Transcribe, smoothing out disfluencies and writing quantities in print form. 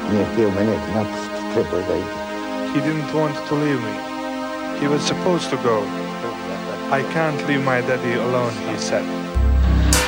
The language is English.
He didn't want to leave me. He was supposed to go. I can't leave my daddy alone, he said.